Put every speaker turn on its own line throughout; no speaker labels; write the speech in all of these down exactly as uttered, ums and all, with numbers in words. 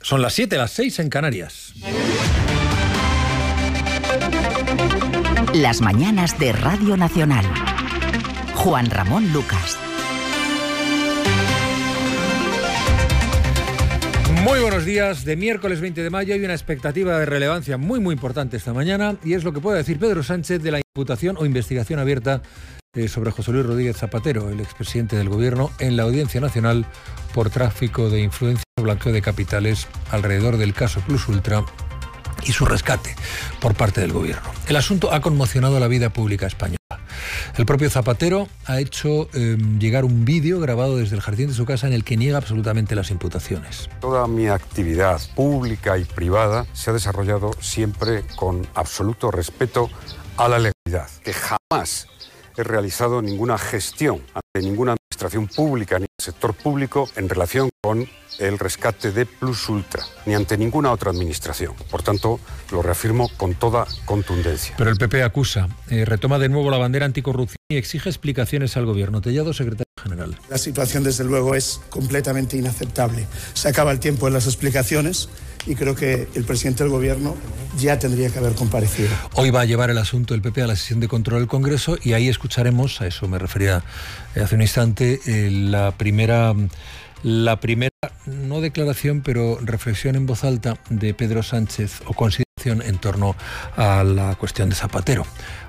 Son las siete, las seis en Canarias.
Las mañanas de Radio Nacional. Juan Ramón Lucas.
Muy buenos días. De miércoles veinte de mayo hay una expectativa de relevancia muy muy importante esta mañana y es lo que puede decir Pedro Sánchez de la imputación o investigación abierta eh, sobre José Luis Rodríguez Zapatero, el expresidente del Gobierno, en la Audiencia Nacional por tráfico de influencias o blanqueo de capitales alrededor del caso Plus Ultra y su rescate por parte del Gobierno. El asunto ha conmocionado la vida pública española. El propio Zapatero ha hecho eh, llegar un vídeo grabado desde el jardín de su casa en el que niega absolutamente las imputaciones.
Toda mi actividad pública y privada se ha desarrollado siempre con absoluto respeto a la legalidad, que jamás he realizado ninguna gestión ante ninguna administración pública ni sector público en relación con el rescate de Plus Ultra, ni ante ninguna otra administración. Por tanto, lo reafirmo con toda contundencia.
Pero el P P acusa, eh, retoma de nuevo la bandera anticorrupción y exige explicaciones al Gobierno. Tellado, secretario general.
La situación, desde luego, es completamente inaceptable. Se acaba el tiempo de las explicaciones y creo que el presidente del Gobierno ya tendría que haber comparecido.
Hoy va a llevar el asunto del P P a la sesión de control del Congreso y ahí escucharemos, a eso me refería hace un instante, eh, la primera... La primera, no declaración, pero reflexión en voz alta de Pedro Sánchez o consideración en torno a la cuestión de Zapatero,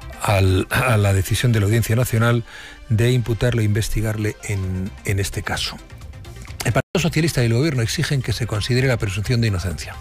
al, a la decisión de la Audiencia Nacional de imputarle e investigarle en, en este caso. El Partido Socialista y el Gobierno exigen que se considere la presunción de inocencia.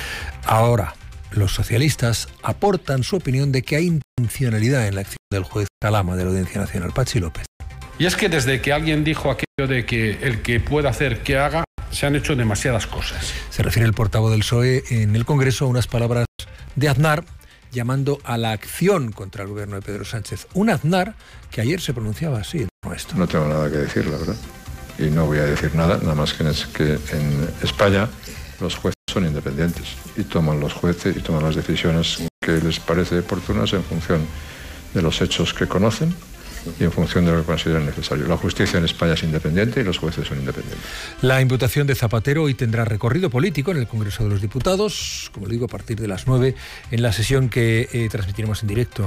Ahora, los socialistas aportan su opinión de que hay intencionalidad en la acción del juez Calama de la Audiencia Nacional, Pachi López.
Y es que desde que alguien dijo aquello de que el que pueda hacer que haga, se han hecho demasiadas cosas.
Se refiere el portavoz del P S O E en el Congreso a unas palabras de Aznar llamando a la acción contra el gobierno de Pedro Sánchez. Un Aznar que ayer se pronunciaba así. Esto.
No tengo nada que decir, la verdad. Y no voy a decir nada, nada más que en España los jueces son independientes y toman los jueces y toman las decisiones que les parece oportunas en función de los hechos que conocen y en función de lo que consideren necesario. La justicia en España es independiente y los jueces son independientes.
La imputación de Zapatero hoy tendrá recorrido político en el Congreso de los Diputados, como le digo, a partir de las nueve, en la sesión que eh, transmitiremos en directo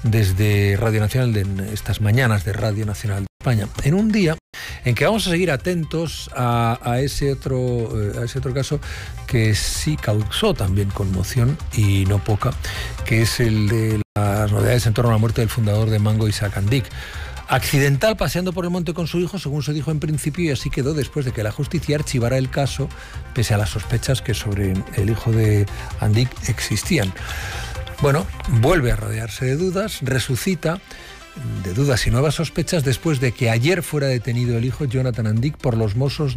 desde Radio Nacional, de en estas mañanas de Radio Nacional de España, en un día en que vamos a seguir atentos a, a, ese otro, eh, a ese otro caso que sí causó también conmoción y no poca, que es el de las novedades en torno a la muerte del fundador de Mango, Isaac Andic. Accidental paseando por el monte con su hijo, según se dijo en principio, y así quedó después de que la justicia archivara el caso, pese a las sospechas que sobre el hijo de Andic existían. Bueno, vuelve a rodearse de dudas, resucita de dudas y nuevas sospechas después de que ayer fuera detenido el hijo Jonathan Andic por los Mossos